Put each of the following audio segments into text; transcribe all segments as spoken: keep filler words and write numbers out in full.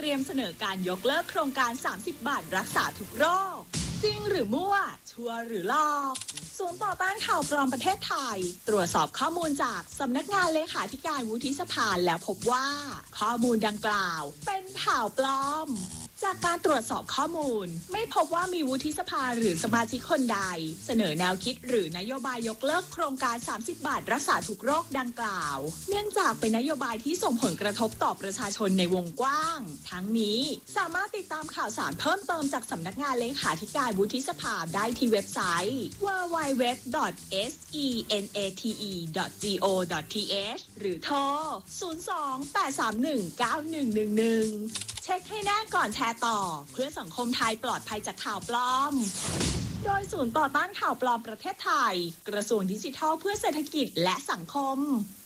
รียมเสนอการยกเลิกโครงการสามสิบบาทรักษาทุกโรคจริงหรือมั่วชัวร์หรือหลอกศูนย์ต่อต้านข่าวปลอมประเทศไทยตรวจสอบข้อมูลจากสำนักงานเลขาธิการวุฒิสภาแล้วพบว่าข้อมูลดังกล่าวเป็นข่าวปลอมจากการตรวจสอบข้อมูลไม่พบว่ามีวุฒิสภาหรือสมาชิกคนใดเสนอแนวคิดหรือนโยบายยกเลิกโครงการสามสิบบาทรักษาทุกโรคดังกล่าวเนื่องจากเป็นนโยบายที่ส่งผลกระทบต่อประชาชนในวงกว้างทั้งนี้สามารถติดตามข่าวสารเพิ่มเติมจากสำนักงานเลขาธิการวุฒิสภาได้ที่เว็บไซต์ ดับเบิลยู ดับเบิลยู ดับเบิลยู ดอท เอส อี เอ็น เอ ที อี ดอท จี โอ ดอท ที เอช หรือโทรศูนย์ สอง แปด สาม หนึ่ง เก้า หนึ่ง หนึ่ง หนึ่งเช็คให้แน่ก่อนแชร์ต่อเพื่อสังคมไทยปลอดภัยจากข่าวปลอมโดยศูนย์ต่อต้านข่าวปลอมประเทศไทยกระทรวงดิจิทัลเพื่อเศรษฐกิจและสังคม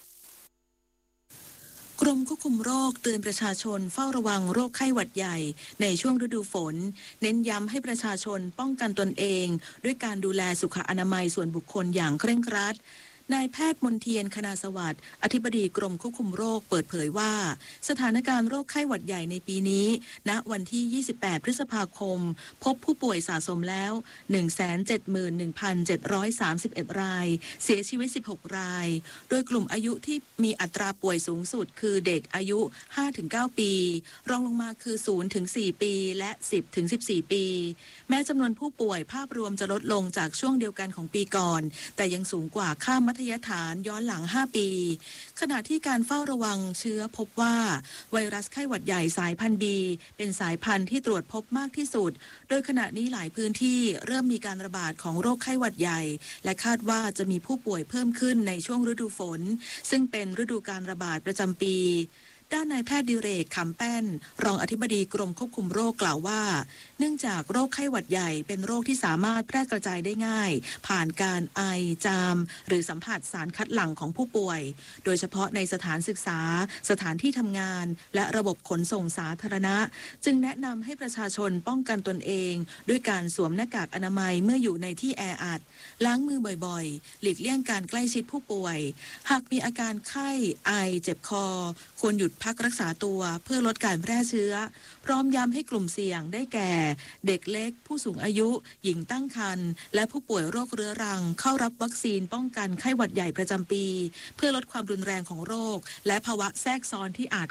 กรมควบคุมโรคเตือนประชาชนเฝ้าระวังโรคไข้หวัดใหญ่ในช่วงฤดูฝนเน้นย้ำให้ประชาชนป้องกันตนเองด้วยการดูแลสุขอนามัยส่วนบุคคลอย่างเคร่งครัดนายแพทย์มนเทียนคณาสวัสดิ์อธิบดีกรมควบคุมโรคเปิดเผยว่าสถานการณ์โรคไข้หวัดใหญ่ในปีนี้ณวันที่ยี่สิบแปดพฤษภาคมพบผู้ป่วยสะสมแล้ว หนึ่งแสนเจ็ดหมื่นหนึ่งพันเจ็ดร้อยสามสิบเอ็ด รายเสียชีวิตสิบหกรายโดยกลุ่มอายุที่มีอัตราป่วยสูงสุดคือเด็กอายุ ห้าถึงเก้า ปีรองลงมาคือ ศูนย์ถึงสี่ ปีและ สิบถึงสิบสี่ ปีแม้จำนวนผู้ป่วยภาพรวมจะลดลงจากช่วงเดียวกันของปีก่อนแต่ยังสูงกว่าค่ามัธยฐานย้อนหลังห้าปีขณะที่การเฝ้าระวังเชื้อพบว่าไวรัสไข้หวัดใหญ่สายพันธุ์ B เป็นสายพันธุ์ที่ตรวจพบมากที่สุดโดยขณะนี้หลายพื้นที่เริ่มมีการระบาดของโรคไข้หวัดใหญ่และคาดว่าจะมีผู้ป่วยเพิ่มขึ้นในช่วงฤดูฝนซึ่งเป็นฤดูการระบาดประจำปีด้านนายแพทย์ดิเรกขำแป้นรองอธิบดีกรมควบคุมโรคกล่าวว่าเนื่องจากโรคไข้หวัดใหญ่เป็นโรคที่สามารถแพร่กระจายได้ง่ายผ่านการไอจามหรือสัมผัสสารคัดหลั่งของผู้ป่วยโดยเฉพาะในสถานศึกษาสถานที่ทำงานและระบบขนส่งสาธารณะจึงแนะนำให้ประชาชนป้องกันตนเองด้วยการสวมหน้ากากอนามัยเมื่ออยู่ในที่แออัดล้างมือบ่อยๆหลีกเลี่ยงการใกล้ชิดผู้ป่วยหากมีอาการไข้ไอเจ็บคอควรหยุดพักรักษาตัวเพื่อลดการแพร่เชื้อพร้อมย้ำให้กลุ่มเสี่ยงได้แก่เด็กเล็กผู้สูงอายุหญิงตั้งครรภ์และผู้ป่วยโรคเรื้อรังเข้ารับวัคซีนป้องกันไข้หวัดใหญ่ประจำปีเพื่อลดความรุนแรงของโรคและภาวะแทรกซ้อนที่อาจ